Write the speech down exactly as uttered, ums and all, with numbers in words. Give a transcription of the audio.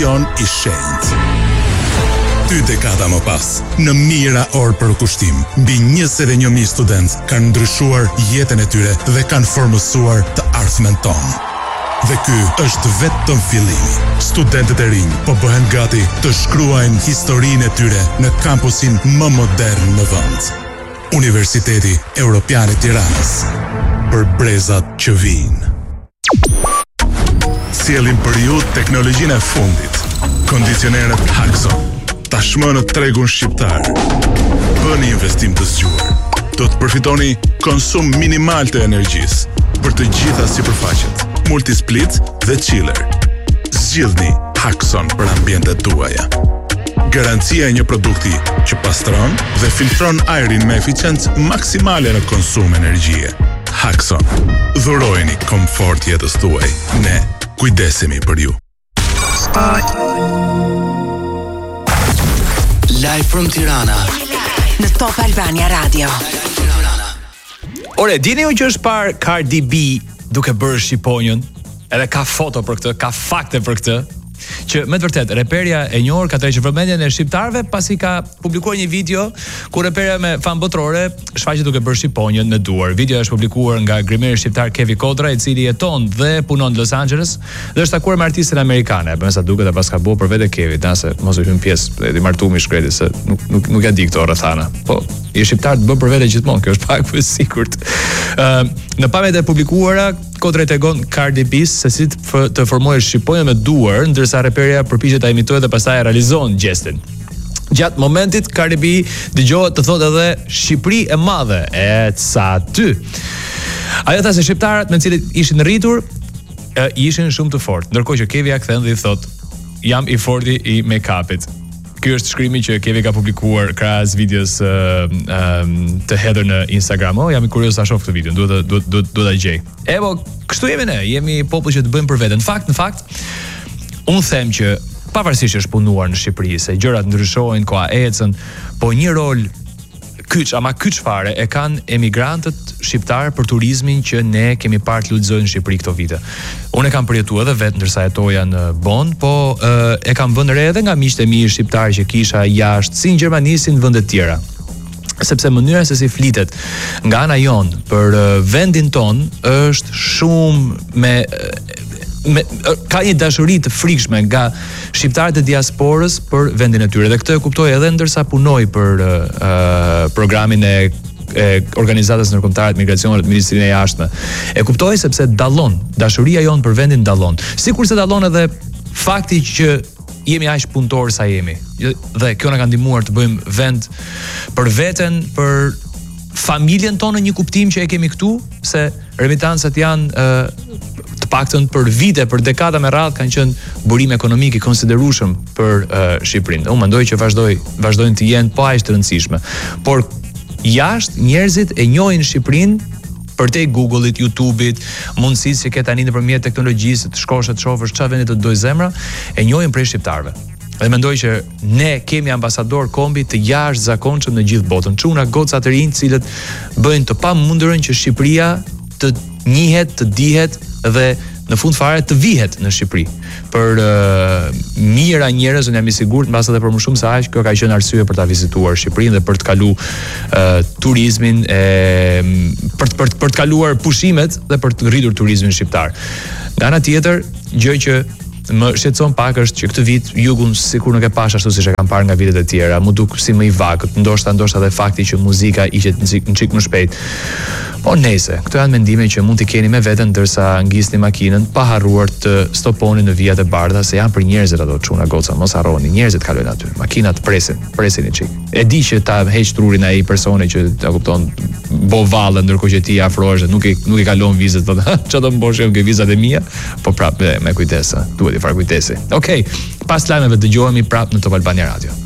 Jon i shenjtë. Dy dekada më pas, në mijëra orë për kushtim, mbi njëzet e një mijë studentë kanë ndryshuar jetën e tyre dhe kanë formësuar të ardhmen tonë. Dhe ky është vetëm fillimi. Studentët e rinj po bëhen gati të shkruajnë historinë e tyre në kampusin më modern në vend. Universiteti Evropian i Tiranës. Për brezat që vijnë. Sjellim për ju teknologjinë e fundit. Kondicionerët Haxon. Tashmë në tregun shqiptar. Bëni investim të zgjuar. Do të përfitoni konsum minimal të energjisë për të gjitha sipërfaqet, multisplit dhe chiller. Zgjidhni Haxon për ambientet tuaja. Garancia e një produkti që pastron dhe filtron ajrin me eficiencë maksimale në konsum energjie. Haxon. Dhurojeni komfort jetës tuaj. Ne kujdesemi për ju. Live from Tirana në Top Albania Radio. Ore, dini ju që është par Cardi B duke bërë shqiponjën? Edhe ka foto për këtë, ka fakte për këtë. Që me të vërtet, reperja e njohur ka tërhequr vëmendjen e shqiptarëve pasi ka publikuar një video ku reperja me fan botrore shfaqet duke bërë shqiponjën me duar. Videoja është publikuar nga grimeri shqiptar Kevi Kodra, i cili jeton dhe punon në Los Angeles dhe është takuar me artisten amerikane. Me sa duket e pas ka bërë për vete Kevi, nase mos e hyn pjesë, e di martumi shkreti se nuk nuk nuk ja di këto rrethana. Po, i shqiptar të bën për vete gjithmonë, kjo është pak më sigurt. Ë, uh, në pamjet e publikuara Kodra i tregon Cardi B se si të formojë shqiponjën me duar, ndërsa reperja përpiqet ta imitojë dhe pastaj e realizon gjestin. Gjatë momentit Cardi B dëgjohet të thotë edhe Shqipëri e madhe, e ca ty. Ajo tha se shqiptarët me të cilët ishin rritur e, ishin shumë të fortë, ndërkohë që Kevi ja kthen dhe i thotë jam i forti i make-upit. Ky është shkrimi që Kevi ka publikuar krahas videos uh, um, të hedhur në Instagram. Oh, jam i kurioz ta shoh këtë video, duhet duhet duhet duhet ta gjej. E po, kështu jemi ne, jemi popull që të bëjmë për veten. Në fakt, në fakt, unë them që pavarësisht që është punuar në Shqipëri, se gjërat ndryshojnë, koha ecën, po një rol kyç, ama kyç fare e kanë emigrantët shqiptar për turizmin që ne kemi parë të lulëzojnë në Shqipëri këto vite. Unë e kam përjetuar edhe vetë ndërsa jetoja në Bonn, po e, e kam vënë re edhe nga miqtë e mi shqiptar që kisha jashtë, si në Gjermani si në vende të tjera. Sepse mënyra se si flitet nga ana jon për uh, vendin ton është shumë me Me, ka një dashuri të frikshme nga shqiptarët e diasporës për vendin e tyre dhe këtë e kuptoj edhe ndërsa punoj për uh, programin e, e organizatës ndërkombëtare të migracionit të Ministrinë e Jashtme. E kuptoj sepse dallon, dashuria jon për vendin dallon. Sikurse dallon edhe fakti që jemi aq punëtor sa jemi. Dhe kjo na ka ndihmuar të bëjmë vend për veten, për familjen tonë në një kuptim që e kemi këtu, se remitancat janë uh, të paktën për vite, për dekada me radhë kanë qenë burim ekonomik i konsiderueshëm për uh, Shqipërinë. Unë mendoj që vazhdoj vazhdojnë të jenë po aq të rëndësishme. Por jashtë njerëzit e njohin Shqipërinë përtej Google-it, YouTube-it, mundësisë që ke tani nëpërmjet teknologjisë të shkosh të shohësh çfarë vendi të doj zemra, e njohin prej shqiptarëve. Dhe mendoj që ne kemi ambasador kombi të jashtëzakonshëm në gjithë botën. Çuna goca të rinj, të cilët bëjnë të pamundurën që Shqipëria të njihet, të dihet dhe në fund fare të vihet në Shqipëri. Për uh, mijëra njerëz, unë jam i sigurt, mbas edhe për më shumë se aq, kjo ka qenë arsye për ta vizituar Shqipërinë dhe për të kaluar uh, turizmin, e, për, për, për të kaluar pushimet dhe për të rritur turizmin shqiptar. Nga ana tjetër, gjë që më shqetëson pak është që këtë vit jugun sikur nuk e pash ashtu siç e kam parë nga vitet e tjera, mu duk si më i vagët, ndoshta ndoshta edhe fakti që muzika ishte një çik më shpejt. Po nejse, këto janë mendime që mund t'i keni me veten ndërsa ngisni makinën, pa harruar të stoponi në vijat e bardha, se janë për njerëzit ato çuna goca, mos harroni, njerëzit kalojnë aty, makinat presin, presin një çik. E di që ta heq trurin ai personi që ta kupton bo vallë ndërkohë që ti afrohesh, nuk i nuk i kalon vizat, thotë, çfarë do mboshëm që vizat e mia, po prapë me kujdes, duhet i far kujdesi. Okej, okay, pas lajmeve dëgjohemi prapë në Top Albania Radio.